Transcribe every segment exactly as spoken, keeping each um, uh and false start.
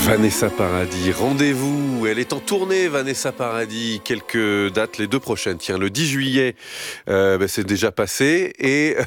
Vanessa Paradis, rendez-vous, elle est en tournée Vanessa Paradis, quelques dates, les deux prochaines, tiens, le dix juillet, euh, ben c'est déjà passé et...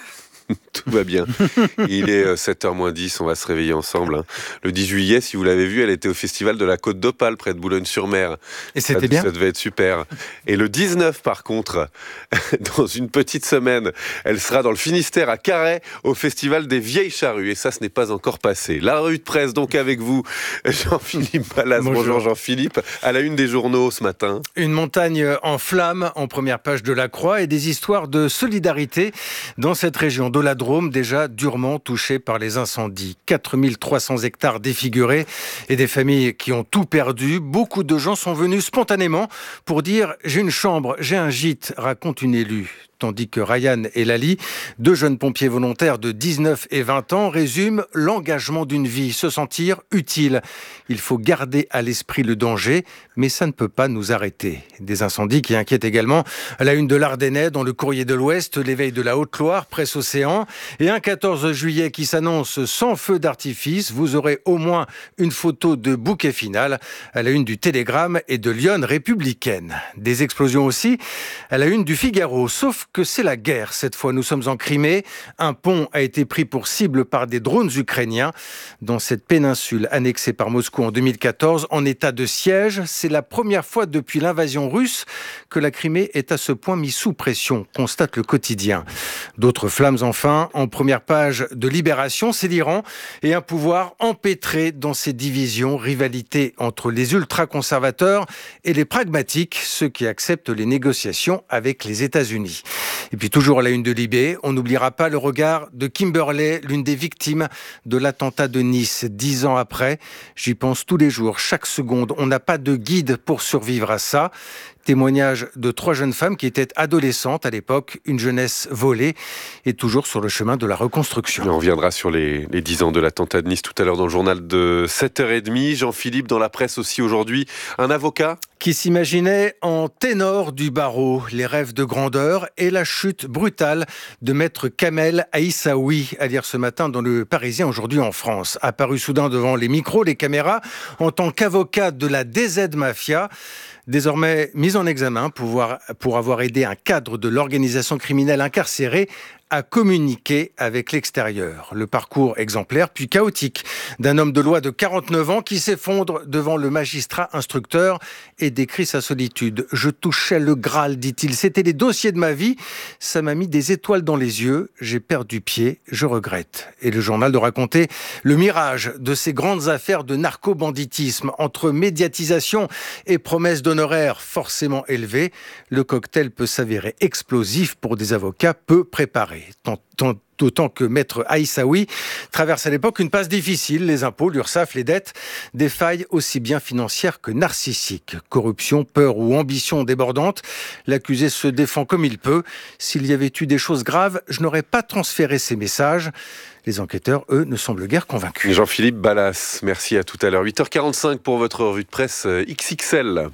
Tout va bien. Il est sept heures moins dix, on va se réveiller ensemble. Hein. Le dix juillet, si vous l'avez vu, elle était au festival de la Côte d'Opale, près de Boulogne-sur-Mer. Et c'était ça, bien Ça devait être super. Et le dix-neuf, par contre, dans une petite semaine, elle sera dans le Finistère, à Carhaix, au festival des Vieilles Charrues. Et ça, ce n'est pas encore passé. La revue de presse, donc, avec vous, Jean-Philippe Ballas. Bonjour. Bonjour Jean-Philippe. À la une des journaux ce matin. Une montagne en flammes en première page de La Croix et des histoires de solidarité dans cette région de la Drôme, déjà durement touchée par les incendies. quatre mille trois cents hectares défigurés et des familles qui ont tout perdu. Beaucoup de gens sont venus spontanément pour dire « j'ai une chambre, j'ai un gîte », raconte une élue. Tandis que Ryan et Lali, deux jeunes pompiers volontaires de dix-neuf et vingt ans, résument l'engagement d'une vie, se sentir utile. Il faut garder à l'esprit le danger, mais ça ne peut pas nous arrêter. Des incendies qui inquiètent également à la une de l'Ardennais, dans le Courrier de l'Ouest, l'éveil de la Haute-Loire, Presse Océan, et un quatorze juillet qui s'annonce sans feu d'artifice. Vous aurez au moins une photo de bouquet final à la une du Télégramme et de Lyon Républicaine. Des explosions aussi à la une du Figaro, sauf que c'est la guerre. Cette fois, nous sommes en Crimée. Un pont a été pris pour cible par des drones ukrainiens. Dans cette péninsule annexée par Moscou en deux mille quatorze, en état de siège, c'est la première fois depuis l'invasion russe que la Crimée est à ce point mise sous pression, constate le quotidien. D'autres flammes enfin, en première page de Libération, c'est l'Iran et un pouvoir empêtré dans ses divisions, rivalité entre les ultra-conservateurs et les pragmatiques, ceux qui acceptent les négociations avec les États-Unis. Et puis toujours à la une de Libé, on n'oubliera pas le regard de Kimberley, l'une des victimes de l'attentat de Nice. Dix ans après, j'y pense tous les jours, chaque seconde. On n'a pas de guide pour survivre à ça. Témoignage de trois jeunes femmes qui étaient adolescentes à l'époque, une jeunesse volée et toujours sur le chemin de la reconstruction. Et on reviendra sur les, les dix ans de l'attentat de Nice tout à l'heure dans le journal de sept heures trente. Jean-Philippe, dans la presse aussi aujourd'hui, un avocat qui s'imaginait en ténor du barreau, les rêves de grandeur et la chute brutale de maître Kamel Aïssaoui, à lire ce matin dans le Parisien aujourd'hui en France. Apparu soudain devant les micros, les caméras, en tant qu'avocat de la D Z Mafia, désormais mis en examen pour avoir, pour avoir aidé un cadre de l'organisation criminelle incarcéré à communiquer avec l'extérieur. Le parcours exemplaire puis chaotique d'un homme de loi de quarante-neuf ans qui s'effondre devant le magistrat instructeur et décrit sa solitude. « Je touchais le Graal », dit-il. « C'était les dossiers de ma vie. Ça m'a mis des étoiles dans les yeux. J'ai perdu pied. Je regrette. » Et le journal de raconter le mirage de ces grandes affaires de narco-banditisme entre médiatisation et promesses d'honoraires forcément élevées. Le cocktail peut s'avérer explosif pour des avocats peu préparés. Tant, tant, D'autant que maître Aïssaoui traverse à l'époque une passe difficile, les impôts, l'URSSAF, les dettes, des failles aussi bien financières que narcissiques. Corruption, peur ou ambition débordante, l'accusé se défend comme il peut. S'il y avait eu des choses graves, je n'aurais pas transféré ces messages. Les enquêteurs, eux, ne semblent guère convaincus. Jean-Philippe Ballas, merci, à tout à l'heure. huit heures quarante-cinq pour votre revue de presse X X L.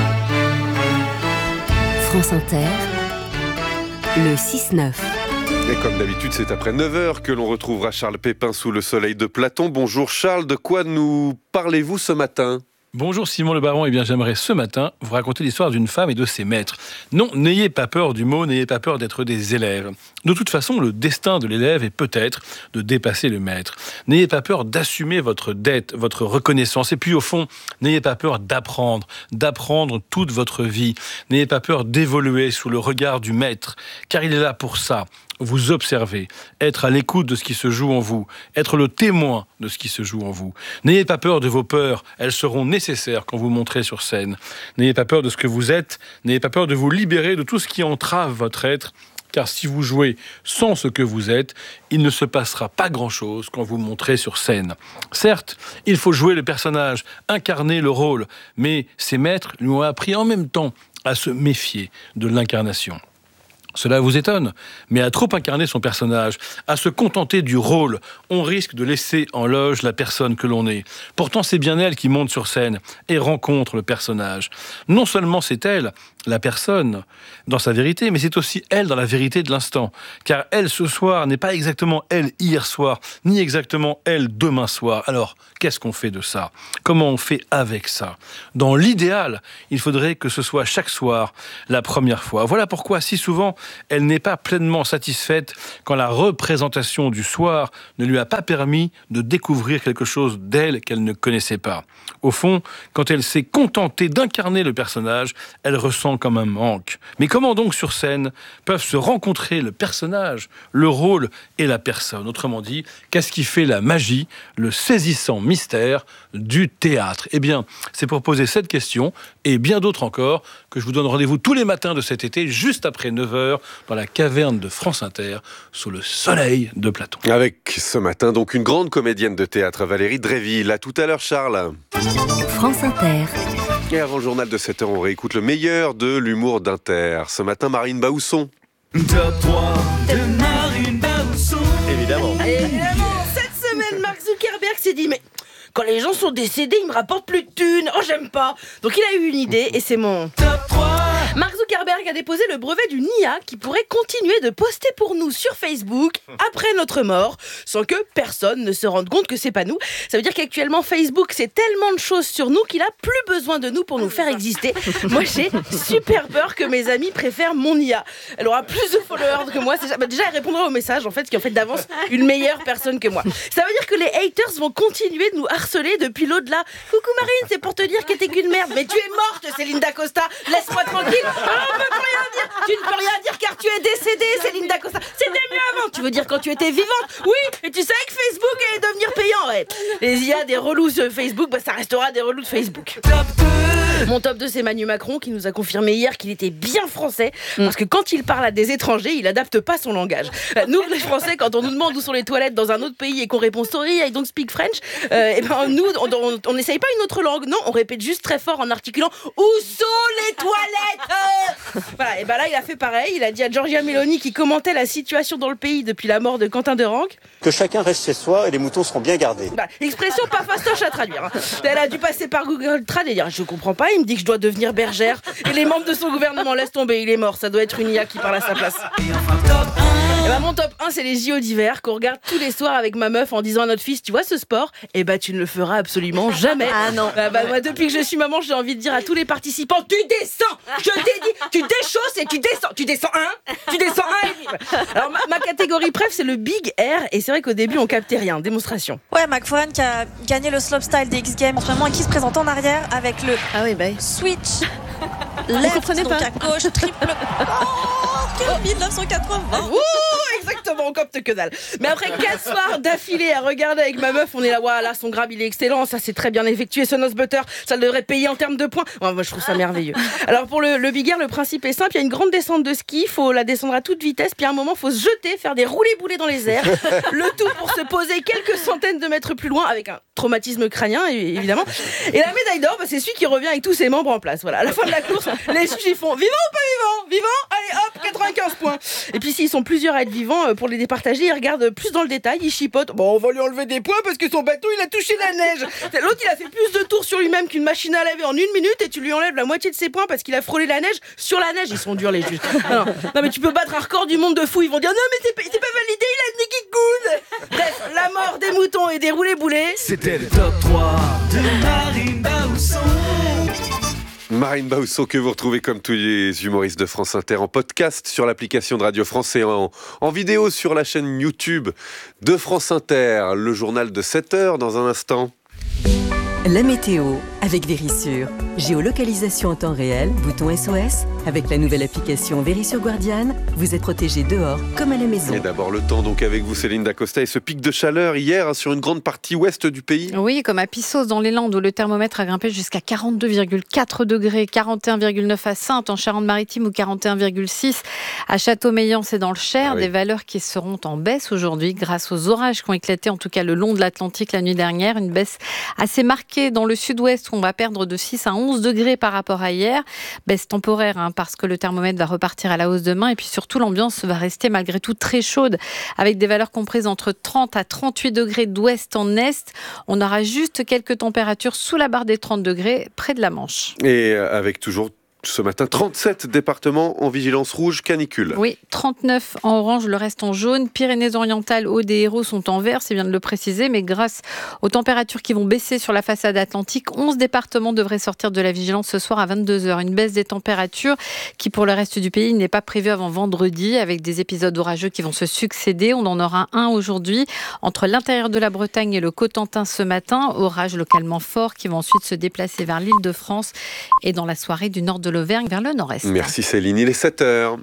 France Inter, le six neuf. Et comme d'habitude, c'est après neuf heures que l'on retrouvera Charles Pépin sous le soleil de Platon. Bonjour Charles, de quoi nous parlez-vous ce matin ? Bonjour Simon Le Baron, eh bien j'aimerais ce matin vous raconter l'histoire d'une femme et de ses maîtres. Non, n'ayez pas peur du mot, n'ayez pas peur d'être des élèves. De toute façon, le destin de l'élève est peut-être de dépasser le maître. N'ayez pas peur d'assumer votre dette, votre reconnaissance. Et puis au fond, n'ayez pas peur d'apprendre, d'apprendre toute votre vie. N'ayez pas peur d'évoluer sous le regard du maître, car il est là pour ça. Vous observer, être à l'écoute de ce qui se joue en vous, être le témoin de ce qui se joue en vous. N'ayez pas peur de vos peurs, elles seront nécessaires quand vous monterez sur scène. N'ayez pas peur de ce que vous êtes, n'ayez pas peur de vous libérer de tout ce qui entrave votre être, car si vous jouez sans ce que vous êtes, il ne se passera pas grand-chose quand vous monterez sur scène. Certes, il faut jouer le personnage, incarner le rôle, mais ses maîtres lui ont appris en même temps à se méfier de l'incarnation. Cela vous étonne, mais à trop incarner son personnage, à se contenter du rôle, on risque de laisser en loge la personne que l'on est. Pourtant, c'est bien elle qui monte sur scène et rencontre le personnage. Non seulement c'est elle, la personne, dans sa vérité, mais c'est aussi elle dans la vérité de l'instant. Car elle, ce soir, n'est pas exactement elle hier soir, ni exactement elle demain soir. Alors, qu'est-ce qu'on fait de ça ? Comment on fait avec ça ? Dans l'idéal, il faudrait que ce soit chaque soir la première fois. Voilà pourquoi, si souvent, elle n'est pas pleinement satisfaite quand la représentation du soir ne lui a pas permis de découvrir quelque chose d'elle qu'elle ne connaissait pas. Au fond, quand elle s'est contentée d'incarner le personnage, elle ressent comme un manque. Mais comment donc sur scène peuvent se rencontrer le personnage, le rôle et la personne ? Autrement dit, qu'est-ce qui fait la magie, le saisissant mystère du théâtre ? Eh bien, c'est pour poser cette question et bien d'autres encore que je vous donne rendez-vous tous les matins de cet été, juste après neuf heures, dans la caverne de France Inter, sous le soleil de Platon. Avec ce matin, donc, une grande comédienne de théâtre, Valérie Dréville. À tout à l'heure, Charles. France Inter. Et avant le journal de sept heures, on réécoute le meilleur de l'humour d'Inter. Ce matin, Marine Baousson. Top trois de Marine Baousson. Évidemment. Évidemment, cette semaine, Mark Zuckerberg s'est dit, mais quand les gens sont décédés, ils me rapportent plus de thunes. Oh, j'aime pas. Donc il a eu une idée et c'est mon Top trois. Mark Zuckerberg a déposé le brevet d'une I A qui pourrait continuer de poster pour nous sur Facebook après notre mort, sans que personne ne se rende compte que c'est pas nous. Ça veut dire qu'actuellement, Facebook, c'est tellement de choses sur nous qu'il a plus besoin de nous pour nous faire exister. Moi, j'ai super peur que mes amis préfèrent mon I A. Elle aura plus de followers que moi. C'est... Bah, déjà, elle répondra aux messages, en fait, qui est en fait d'avance une meilleure personne que moi. Ça veut dire que les haters vont continuer de nous harceler depuis l'au-delà. Coucou Marine, c'est pour te dire que t'es qu'une merde. Mais tu es morte, Céline Dacosta. Laisse-moi tranquille. Ah, on ne peut rien dire. Tu ne peux rien dire car tu es décédée, Céline Dacosta. C'était mieux avant. Tu veux dire quand tu étais vivante? Oui. Et tu savais que Facebook allait devenir payant, ouais. Les I A des relous sur Facebook, bah ça restera des relous de Facebook. Top deux. Mon top deux, c'est Manu Macron qui nous a confirmé hier qu'il était bien français parce que quand il parle à des étrangers, il adapte pas son langage. Nous, les Français, quand on nous demande où sont les toilettes dans un autre pays et qu'on répond sorry, I don't speak French, euh, et ben nous, on n'essaye pas une autre langue. Non, on répète juste très fort en articulant où sont les toilettes. Voilà, et ben là, il a fait pareil. Il a dit à Giorgia Meloni qui commentait la situation dans le pays depuis la mort de Quentin Derenque que chacun reste chez soi et les moutons seront bien gardés. Bah, expression pas fastoche à traduire. Hein. Elle a dû passer par Google Trad et dire je comprends pas. Il me dit que je dois devenir bergère et les membres de son gouvernement laissent tomber. Il est mort. Ça doit être une I A qui parle à sa place. Et enfin top un. Et bah, mon top un, c'est les J O d'hiver qu'on regarde tous les soirs avec ma meuf en disant à notre fils tu vois ce sport, et bah tu ne le feras absolument jamais. Ah non. Bah, bah, moi, depuis que je suis maman, j'ai envie de dire à tous les participants tu descends. Je t'ai dit tu déchausses et tu descends. Tu descends un, tu descends un et demi. Alors ma, ma catégorie préf, c'est le Big Air et c'est vrai qu'au début on captait rien. Démonstration. Ouais, McFarlane qui a gagné le slopestyle des X Games en ce moment et qui se présente en arrière avec le Ah oui bah. switch left, donc pas. à gauche, triple. Oh, quel mille neuf cent quatre-vingts. Ouh, exactement, on copte que dalle. Mais après quatre soirs d'affilée à regarder avec ma meuf, on est là, voilà, son grab il est excellent, ça c'est très bien effectué, ce nose butter, ça le devrait payer en termes de points. Ouais, moi je trouve ça merveilleux. Alors pour le, le Big Air, le principe est simple, il y a une grande descente de ski, il faut la descendre à toute vitesse, puis à un moment faut se jeter, faire des roulés-boulés dans les airs, le tout pour se poser quelques centaines de mètres plus loin avec un traumatisme crânien évidemment. Et la médaille d'or, bah, c'est celui qui revient avec tous ses membres en place. Voilà, à la fin de la course, les juges font vivant ou pas vivant? Vivant? Allez hop, quatre-vingt-quinze points. Et puis s'ils sont plusieurs à être vivants, pour les départager, ils regardent plus dans le détail, ils chipotent. Bon, on va lui enlever des points parce que son bateau il a touché la neige. L'autre il a fait plus de tours sur lui-même qu'une machine à laver en une minute et tu lui enlèves la moitié de ses points parce qu'il a frôlé la neige sur la neige. Ils sont durs les juges. Non, non mais tu peux battre un record du monde de fous. Ils vont dire non mais c'est pas, c'est pas validé, il a une équipe good. Bref, la mort des moutons et des roulés-boulés. C'était le top trois de Marine Baousson. Marine Baousson que vous retrouvez comme tous les humoristes de France Inter en podcast sur l'application de Radio France et en, en vidéo sur la chaîne YouTube de France Inter. Le journal de sept heures dans un instant. La météo avec Vérissure. Géolocalisation en temps réel, bouton S O S. Avec la nouvelle application Vérissure Guardian, vous êtes protégé dehors comme à la maison. Et d'abord le temps donc avec vous Céline Dacosta et ce pic de chaleur hier hein, sur une grande partie ouest du pays. Oui, comme à Pissos dans les Landes où le thermomètre a grimpé jusqu'à quarante-deux virgule quatre degrés, quarante et un virgule neuf à Saintes en Charente-Maritime ou quarante et un virgule six à Châteaumeillan, c'est dans le Cher. Ah oui. Des valeurs qui seront en baisse aujourd'hui grâce aux orages qui ont éclaté en tout cas le long de l'Atlantique la nuit dernière. Une baisse assez marquée dans le sud-ouest où on va perdre de six à onze degrés par rapport à hier. Baisse temporaire, hein, parce que le thermomètre va repartir à la hausse demain. Et puis surtout, l'ambiance va rester malgré tout très chaude, avec des valeurs comprises entre trente à trente-huit degrés d'ouest en est. On aura juste quelques températures sous la barre des trente degrés, près de la Manche. Et avec toujours ce matin, trente-sept départements en vigilance rouge canicule. Oui, trente-neuf en orange, le reste en jaune. Pyrénées-Orientales, Aude et Hérault sont en vert, c'est bien de le préciser, mais grâce aux températures qui vont baisser sur la façade atlantique, onze départements devraient sortir de la vigilance ce soir à vingt-deux heures. Une baisse des températures qui, pour le reste du pays, n'est pas prévue avant vendredi, avec des épisodes orageux qui vont se succéder. On en aura un aujourd'hui entre l'intérieur de la Bretagne et le Cotentin ce matin. Orages localement forts qui vont ensuite se déplacer vers l'Île-de-France et dans la soirée du nord de l'Auvergne vers le nord-est. Merci Céline, il est sept heures.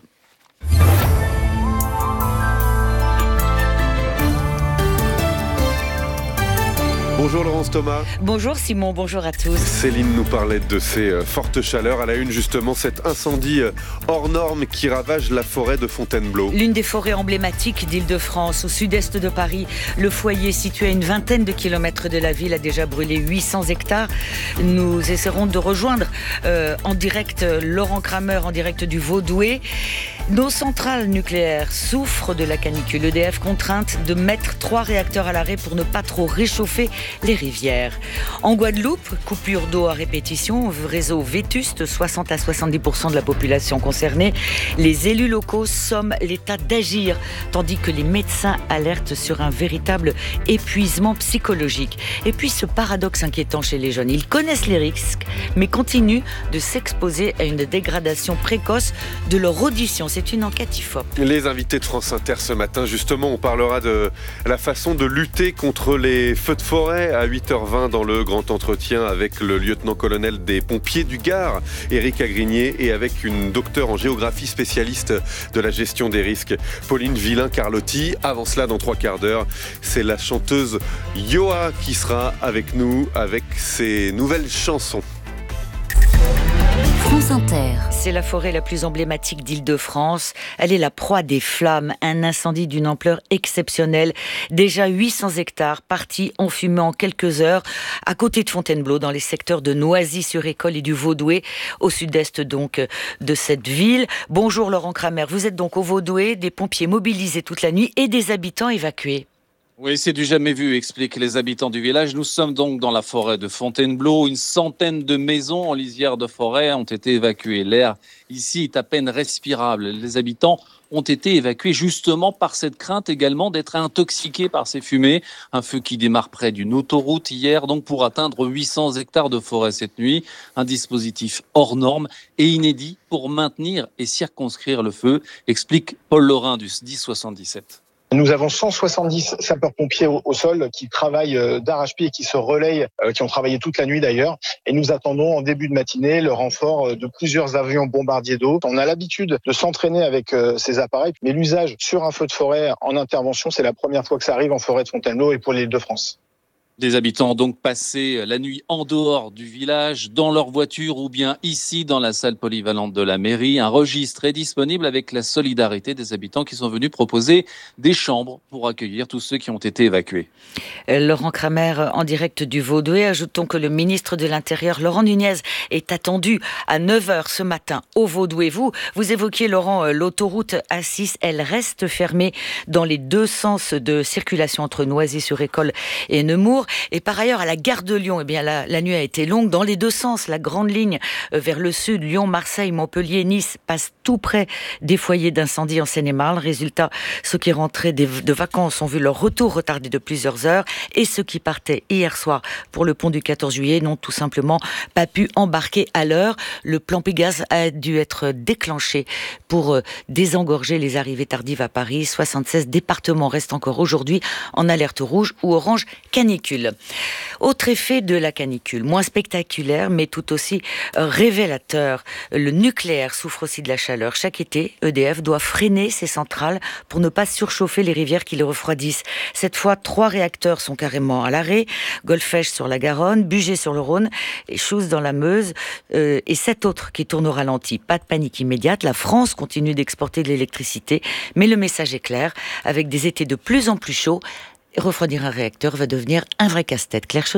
Bonjour Laurence Thomas. Bonjour Simon, bonjour à tous. Céline nous parlait de ces euh, fortes chaleurs. À la une justement, cet incendie euh, hors norme qui ravage la forêt de Fontainebleau. L'une des forêts emblématiques d'Île-de-France, au sud-est de Paris. Le foyer, situé à une vingtaine de kilomètres de la ville, a déjà brûlé huit cents hectares. Nous essaierons de rejoindre euh, en direct Laurent Kramer, en direct du Vaudoué. Nos centrales nucléaires souffrent de la canicule. E D F contrainte de mettre trois réacteurs à l'arrêt pour ne pas trop réchauffer les rivières. En Guadeloupe, coupure d'eau à répétition, réseau vétuste, soixante à soixante-dix pour cent de la population concernée. Les élus locaux somment l'État d'agir, tandis que les médecins alertent sur un véritable épuisement psychologique. Et puis ce paradoxe inquiétant chez les jeunes, ils connaissent les risques, mais continuent de s'exposer à une dégradation précoce de leur audition. C'est une enquête I F O P. Les invités de France Inter ce matin, justement, on parlera de la façon de lutter contre les feux de forêt à huit heures vingt dans le grand entretien avec le lieutenant-colonel des pompiers du Gard, Éric Agrigné, et avec une docteure en géographie spécialiste de la gestion des risques, Pauline Villain-Carlotti. Avant cela, dans trois quarts d'heure, c'est la chanteuse Yoa qui sera avec nous avec ses nouvelles chansons. France Inter. C'est la forêt la plus emblématique d'Île-de-France. Elle est la proie des flammes, un incendie d'une ampleur exceptionnelle. Déjà huit cents hectares partis en fumée en quelques heures, à côté de Fontainebleau, dans les secteurs de Noisy-sur-École et du Vaudoué, au sud-est donc de cette ville. Bonjour Laurent Kramer, vous êtes donc au Vaudoué, des pompiers mobilisés toute la nuit et des habitants évacués. Oui, c'est du jamais vu, expliquent les habitants du village. Nous sommes donc dans la forêt de Fontainebleau. Une centaine de maisons en lisière de forêt ont été évacuées. L'air ici est à peine respirable. Les habitants ont été évacués justement par cette crainte également d'être intoxiqués par ces fumées. Un feu qui démarre près d'une autoroute hier, donc pour atteindre huit cents hectares de forêt cette nuit. Un dispositif hors norme et inédit pour maintenir et circonscrire le feu, explique Paul Laurin du S D I soixante-dix-sept. Nous avons cent soixante-dix sapeurs-pompiers au, au sol qui travaillent euh, d'arrache-pied et qui se relayent, euh, qui ont travaillé toute la nuit d'ailleurs. Et nous attendons en début de matinée le renfort euh, de plusieurs avions bombardiers d'eau. On a l'habitude de s'entraîner avec euh, ces appareils, mais l'usage sur un feu de forêt en intervention, c'est la première fois que ça arrive en forêt de Fontainebleau et pour l'Île-de-France. Des habitants ont donc passé la nuit en dehors du village, dans leur voiture ou bien ici dans la salle polyvalente de la mairie. Un registre est disponible avec la solidarité des habitants qui sont venus proposer des chambres pour accueillir tous ceux qui ont été évacués. Laurent Kramer en direct du Vaudoué. Ajoutons que le ministre de l'Intérieur, Laurent Nunez, est attendu à neuf heures ce matin au Vaudoué. Vous, vous évoquiez, Laurent, l'autoroute A six, elle reste fermée dans les deux sens de circulation entre Noisy-sur-École et Nemours. Et par ailleurs, à la gare de Lyon, eh bien, la, la nuit a été longue dans les deux sens. La grande ligne vers le sud, Lyon, Marseille, Montpellier, Nice, passe tout près des foyers d'incendie en Seine-et-Marne. Résultat, ceux qui rentraient des, de vacances ont vu leur retour retardé de plusieurs heures. Et ceux qui partaient hier soir pour le pont du quatorze juillet n'ont tout simplement pas pu embarquer à l'heure. Le plan Pégase a dû être déclenché pour désengorger les arrivées tardives à Paris. soixante-seize départements restent encore aujourd'hui en alerte rouge ou orange canicule. Autre effet de la canicule, moins spectaculaire mais tout aussi révélateur. Le nucléaire souffre aussi de la chaleur. Chaque été, E D F doit freiner ses centrales pour ne pas surchauffer les rivières qui les refroidissent. Cette fois, trois réacteurs sont carrément à l'arrêt. Golfech sur la Garonne, Bugey sur le Rhône, et Chooz dans la Meuse, euh, et sept autres qui tournent au ralenti. Pas de panique immédiate. La France continue d'exporter de l'électricité, mais le message est clair. Avec des étés de plus en plus chauds, refroidir un réacteur va devenir un vrai casse-tête. Claire Chaudière.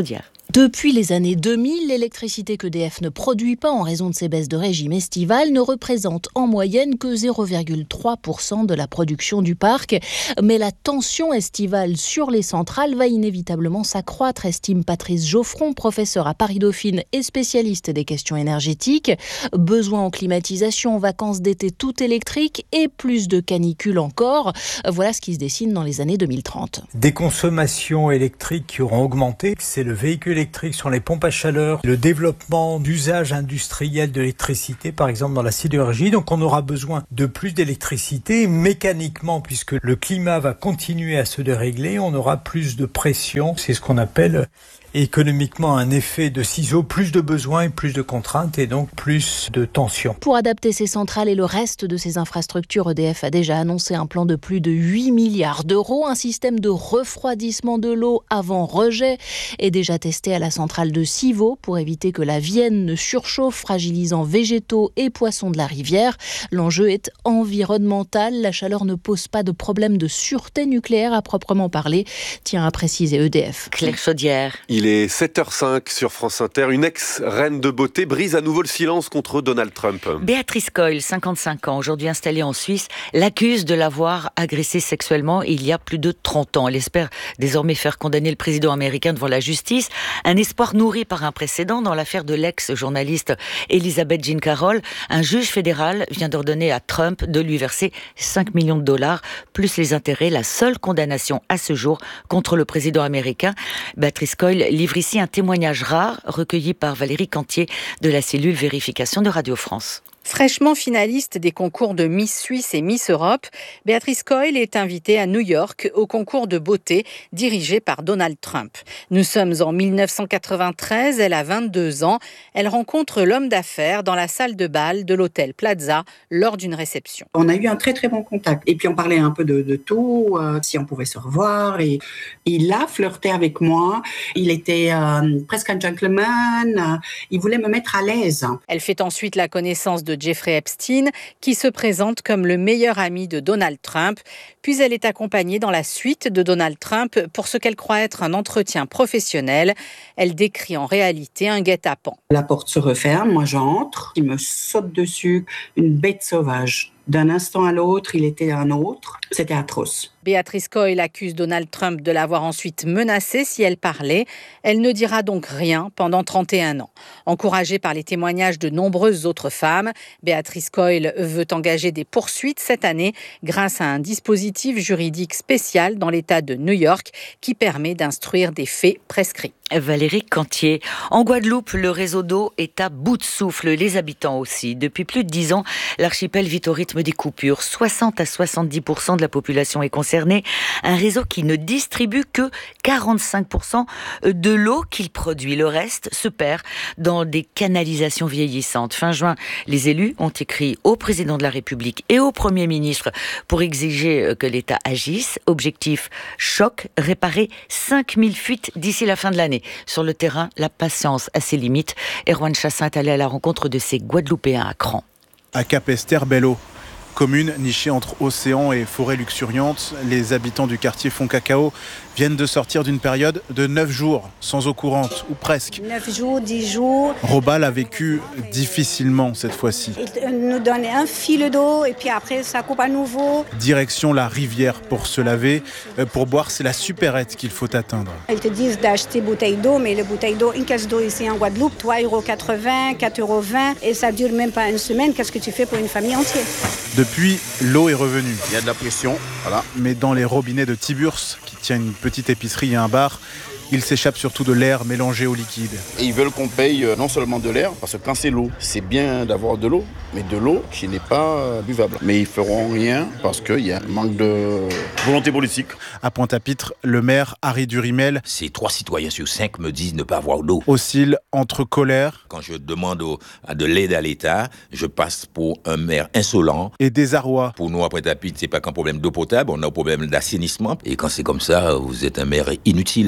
Depuis les années deux mille, l'électricité qu'E D F ne produit pas en raison de ses baisses de régime estival ne représente en moyenne que zéro virgule trois pour cent de la production du parc. Mais la tension estivale sur les centrales va inévitablement s'accroître, estime Patrice Geoffron, professeur à Paris-Dauphine et spécialiste des questions énergétiques. Besoin en climatisation, vacances d'été tout électriques et plus de canicules encore. Voilà ce qui se dessine dans les années deux mille trente. Des consommations électriques qui auront augmenté, c'est le véhicule électrique sur les pompes à chaleur, le développement d'usages industriels de l'électricité, par exemple dans la sidérurgie. Donc on aura besoin de plus d'électricité mécaniquement, puisque le climat va continuer à se dérégler, on aura plus de pression. C'est ce qu'on appelle économiquement un effet de ciseau, plus de besoins et plus de contraintes et donc plus de tensions. Pour adapter ces centrales et le reste de ces infrastructures, E D F a déjà annoncé un plan de plus de huit milliards d'euros. Un système de refroidissement de l'eau avant rejet est déjà testé à la centrale de Civaux pour éviter que la Vienne ne surchauffe, fragilisant végétaux et poissons de la rivière. L'enjeu est environnemental. La chaleur ne pose pas de problème de sûreté nucléaire à proprement parler, tient à préciser E D F. Claire Chaudière. Il est sept heures cinq sur France Inter. Une ex-reine de beauté brise à nouveau le silence contre Donald Trump. Béatrice Coyle, cinquante-cinq ans, aujourd'hui installée en Suisse, l'accuse de l'avoir agressée sexuellement il y a plus de trente ans. Elle espère désormais faire condamner le président américain devant la justice. Un espoir nourri par un précédent dans l'affaire de l'ex-journaliste Elizabeth Jean Carroll. Un juge fédéral vient d'ordonner à Trump de lui verser cinq millions de dollars, plus les intérêts, la seule condamnation à ce jour contre le président américain. Béatrice Coyle livre ici un témoignage rare recueilli par Valérie Cantier de la cellule vérification de Radio France. Fraîchement finaliste des concours de Miss Suisse et Miss Europe, Béatrice Coyle est invitée à New York au concours de beauté dirigé par Donald Trump. Nous sommes en mille neuf cent quatre-vingt-treize, elle a vingt-deux ans. Elle rencontre l'homme d'affaires dans la salle de bal de l'hôtel Plaza lors d'une réception. On a eu un très très bon contact. Et puis on parlait un peu de, de tout, euh, si on pouvait se revoir. Et il a flirté avec moi. Il était euh, presque un gentleman. Euh, il voulait me mettre à l'aise. Elle fait ensuite la connaissance de Jeffrey Epstein, qui se présente comme le meilleur ami de Donald Trump. Puis elle est accompagnée dans la suite de Donald Trump pour ce qu'elle croit être un entretien professionnel. Elle décrit en réalité un guet-apens. La porte se referme, moi j'entre, il me saute dessus, une bête sauvage. D'un instant à l'autre, il était un autre. C'était atroce. Béatrice Coyle accuse Donald Trump de l'avoir ensuite menacée si elle parlait. Elle ne dira donc rien pendant trente et un ans. Encouragée par les témoignages de nombreuses autres femmes, Béatrice Coyle veut engager des poursuites cette année grâce à un dispositif juridique spécial dans l'État de New York qui permet d'instruire des faits prescrits. Valérie Cantier. En Guadeloupe, le réseau d'eau est à bout de souffle, les habitants aussi. Depuis plus de dix ans, l'archipel vit au rythme des coupures. soixante à soixante-dix pour cent de la population est concernée. Un réseau qui ne distribue que quarante-cinq pour cent de l'eau qu'il produit. Le reste se perd dans des canalisations vieillissantes. Fin juin, les élus ont écrit au président de la République et au Premier ministre pour exiger que l'État agisse. Objectif, choc, réparer cinq mille fuites d'ici la fin de l'année. Sur le terrain, la patience a ses limites. Erwan Chassin est allé à la rencontre de ces Guadeloupéens à Cran. À Capesterre-Belle-Eau, commune nichée entre océan et forêt luxuriante, les habitants du quartier Fond Cacao viennent de sortir d'une période de neuf jours sans eau courante, ou presque. neuf jours, dix jours. Robal a vécu difficilement cette fois-ci. Il nous donne un fil d'eau et puis après ça coupe à nouveau. Direction la rivière pour se laver. Pour boire, c'est la supérette qu'il faut atteindre. Ils te disent d'acheter bouteille d'eau, mais la bouteille d'eau, une caisse d'eau ici en Guadeloupe, trois euros quatre-vingts, quatre euros vingt, et ça dure même pas une semaine. Qu'est-ce que tu fais pour une famille entière? Depuis, l'eau est revenue. Il y a de la pression, voilà. Mais dans les robinets de Tiburce, qui tient une petite épicerie et un bar, il s'échappe surtout de l'air mélangé au liquide. Et ils veulent qu'on paye non seulement de l'air, parce que quand c'est l'eau, c'est bien d'avoir de l'eau, mais de l'eau qui n'est pas buvable. Mais ils feront rien parce qu'il y a un manque de volonté politique. À Pointe-à-Pitre, le maire Harry Durimel, ces trois citoyens sur cinq me disent ne pas avoir d'eau. Oscille entre colère. Quand je demande au, à de l'aide à l'État, je passe pour un maire insolent. Et désarroi. Pour nous, à Pointe-à-Pitre, c'est pas qu'un problème d'eau potable, on a un problème d'assainissement. Et quand c'est comme ça, vous êtes un maire inutile parce que vous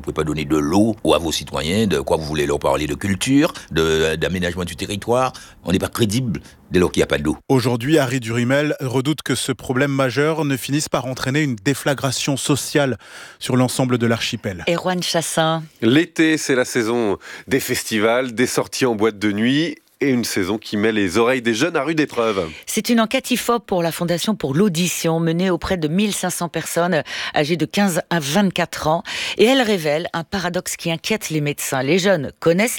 pouvez pas donner de l'eau ou à vos citoyens, de quoi vous voulez leur parler de culture, de, d'aménagement du territoire. On n'est pas crédible dès lors qu'il n'y a pas d'eau. Aujourd'hui, Harry Durimel redoute que ce problème majeur ne finisse par entraîner une déflagration sociale sur l'ensemble de l'archipel. Erwan Chassin. L'été, c'est la saison des festivals, des sorties en boîte de nuit et une saison qui met les oreilles des jeunes à rude épreuve. C'est une enquête I F O P pour la Fondation pour l'audition menée auprès de mille cinq cents personnes âgées de quinze à vingt-quatre ans et elle révèle un paradoxe qui inquiète les médecins. Les jeunes connaissent